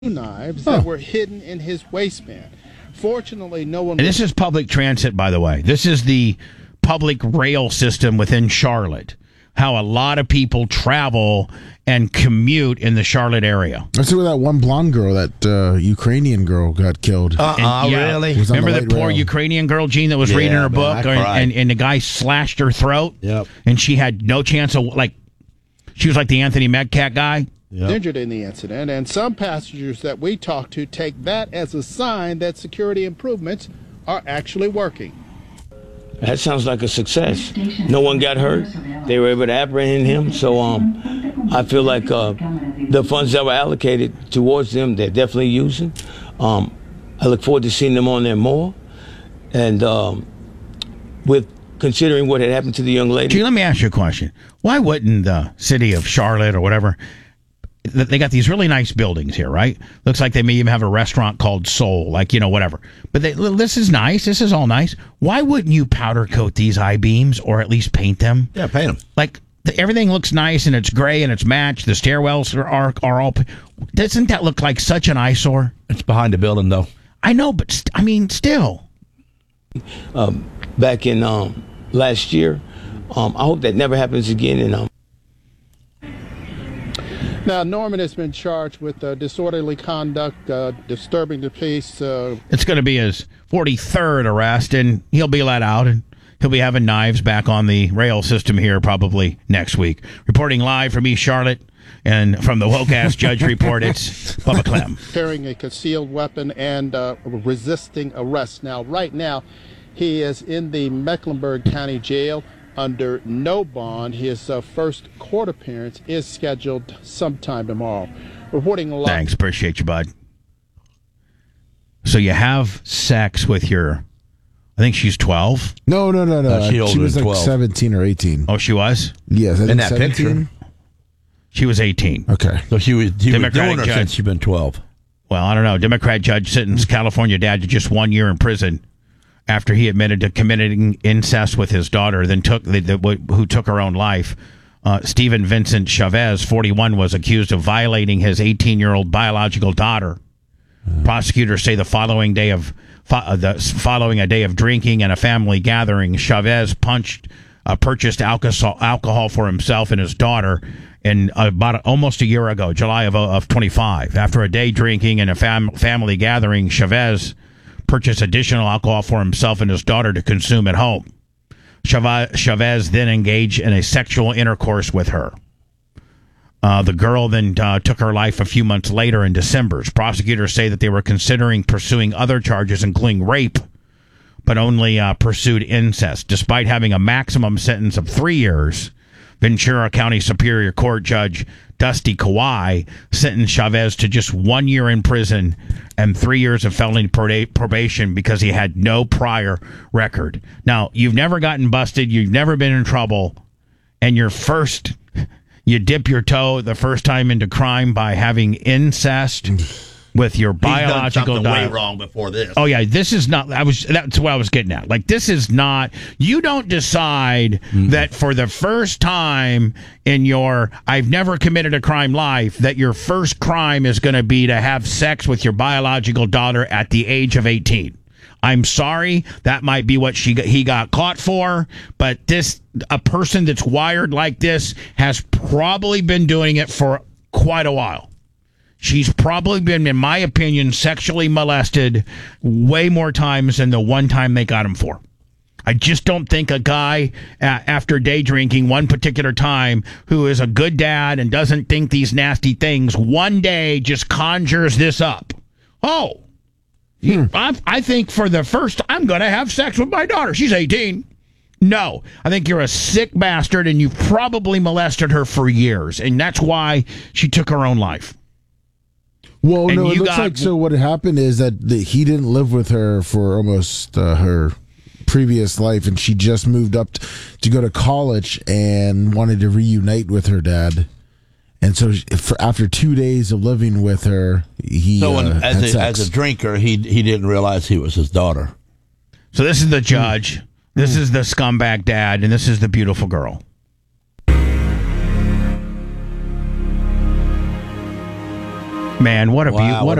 knives that were hidden in his waistband. Fortunately, no one... And this is public transit, by the way. This is the public rail system within Charlotte. How a lot of people travel and commute in the Charlotte area. I see where that one blonde girl, that Ukrainian girl, got killed. Really? Remember the poor Ukrainian girl, Gene, that was reading her book, and the guy slashed her throat? Yep. And she had no chance of, she was like the Anthony Metcalf guy? Yep. Injured in the incident, and some passengers that we talked to take that as a sign that security improvements are actually working. That sounds like a success. No one got hurt. They were able to apprehend him. So I feel like the funds that were allocated towards them, they're definitely using. I look forward to seeing them on there more. And with considering what had happened to the young lady. Gee, let me ask you a question. Why wouldn't the city of Charlotte or whatever, they got these really nice buildings here, right? Looks like they may even have a restaurant called Soul, whatever. But this is nice. This is all nice. Why wouldn't you powder coat these I-beams or at least paint them? Yeah, paint them. Everything looks nice and it's gray and it's matched. The stairwells are all... Doesn't that look like such an eyesore? It's behind the building, though. I know, but still. Back in last year, I hope that never happens again. Now, Norman has been charged with disorderly conduct, disturbing the peace. It's going to be his 43rd arrest, and he'll be let out, and he'll be having knives back on the rail system here probably next week. Reporting live from East Charlotte, and from the Woke-Ass Judge Report, it's Bubba Clem. Carrying a concealed weapon and resisting arrest. Now, right now, he is in the Mecklenburg County Jail under no bond. His first court appearance is scheduled sometime tomorrow. Reporting live. Thanks, appreciate you, bud. So you have sex with your... I think she's 12. No. She was like 12. 17 or 18. Oh, she was? Yes, I in think that 17. picture. She was 18. Okay. So he was doing her judge. since she's been 12. Well, I don't know. Democrat judge sentenced California dad to just 1 year in prison after he admitted to committing incest with his daughter, then who took her own life. Stephen Vincent Chavez, 41, was accused of violating his 18-year-old biological daughter. Prosecutors say following a day of drinking and a family gathering, Chavez purchased alcohol for himself and his daughter in about almost a year ago, July of 25. After a day drinking and a family gathering, Chavez purchased additional alcohol for himself and his daughter to consume at home. Chavez then engaged in a sexual intercourse with her. The girl then took her life a few months later in December. Prosecutors say that they were considering pursuing other charges, including rape, but only pursued incest. Despite having a maximum sentence of 3 years, Ventura County Superior Court Judge Dusty Kawai sentenced Chavez to just 1 year in prison and 3 years of felony probation because he had no prior record. Now, you've never gotten busted, you've never been in trouble, and you dip your toe the first time into crime by having incest with your biological He's done something daughter. way wrong before this. Oh yeah, this is not. That's what I was getting at. This is not. You don't decide that for the first time in your I've never committed a crime life that your first crime is going to be to have sex with your biological daughter at the age of 18. I'm sorry, that might be what he got caught for, but a person that's wired like this has probably been doing it for quite a while. She's probably been, in my opinion, sexually molested way more times than the one time they got him for. I just don't think a guy, after day drinking one particular time, who is a good dad and doesn't think these nasty things, one day just conjures this up. Oh, I think for the first, I'm going to have sex with my daughter. She's 18. No, I think you're a sick bastard and you've probably molested her for years. And that's why she took her own life. Well, no, it looks like so what happened is that he didn't live with her for almost her previous life, and she just moved up to go to college and wanted to reunite with her dad. And so after 2 days of living with her, he as a drinker, he didn't realize he was his daughter. So this is the judge, this is the scumbag dad, and this is the beautiful girl. Man, what a Wow, what